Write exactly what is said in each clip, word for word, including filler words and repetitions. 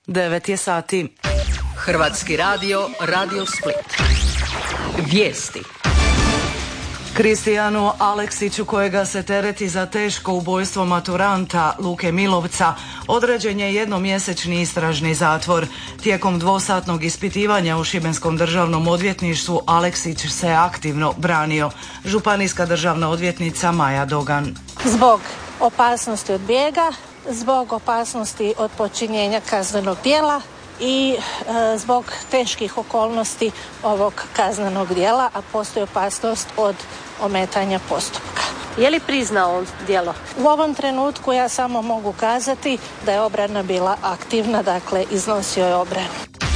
devet je sati. Hrvatski radio, Radio Split. Vijesti. Kristijanu Aleksiću, kojega se tereti za teško ubojstvo maturanta Luke Milovca, određen je jednomjesečni istražni zatvor. Tijekom dvosatnog ispitivanja u Šibenskom državnom odvjetništvu Aleksić se aktivno branio. Županijska državna odvjetnica Maja Dogan. Zbog opasnosti od bijega, zbog opasnosti od počinjenja kaznenog djela i e, zbog teških okolnosti ovog kaznenog djela, a postoji opasnost od ometanja postupka. Je li priznao on djelo? U ovom trenutku ja samo mogu kazati da je obrana bila aktivna, dakle iznosio je obranu.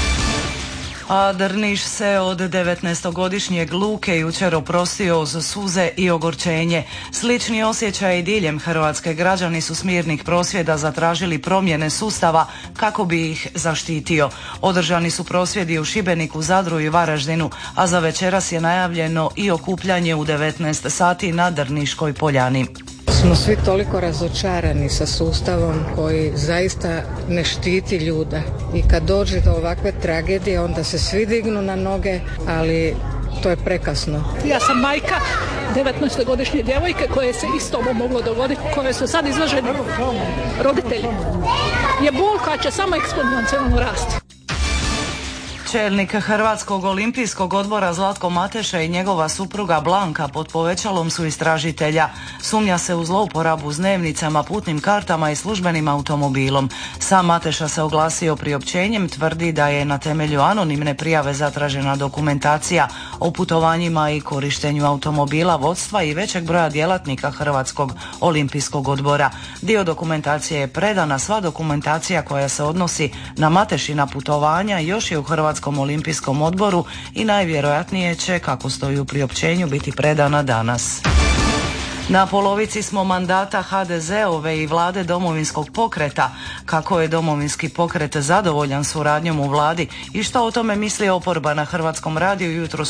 A Drniš se od devetnaestogodišnjeg Luke jučer oprostio uz suze i ogorčenje. Slični osjećaji diljem Hrvatske. Građani su s mirnih prosvjeda zatražili promjene sustava kako bi ih zaštitio. Održani su prosvjedi u Šibeniku, Zadru i Varaždinu, a za večeras je najavljeno i okupljanje u devetnaest sati na Drniškoj poljani. Smo svi toliko razočarani sa sustavom koji zaista ne štiti ljude. I kad dođe do ovakve tragedije, onda se svi dignu na noge, ali to je prekasno. Ja sam majka devetnaestogodišnje djevojke koje se isto ovo moglo dogoditi, koje su sad izloženi roditelji. Je bol koja će samo eksponencijalno rasti. Čelnik Hrvatskog olimpijskog odbora Zlatko Mateša i njegova supruga Blanka pod povećalom su istražitelja. Sumnja se u zlouporabu s dnevnicama, putnim kartama i službenim automobilom. Sam Mateša se oglasio priopćenjem, tvrdi da je na temelju anonimne prijave zatražena dokumentacija o putovanjima i korištenju automobila, vodstva i većeg broja djelatnika Hrvatskog olimpijskog odbora. Dio dokumentacije je predana, sva dokumentacija koja se odnosi na Matešina putovanja još je u Hrvatskom olimpijskom odboru i najvjerojatnije će, kako stoji u priopćenju, biti predana danas. Na polovici smo mandata ha de ze-ove i vlade Domovinskog pokreta. Kako je Domovinski pokret zadovoljan suradnjom u vladi i što o tome misli oporba na Hrvatskom radiju jutros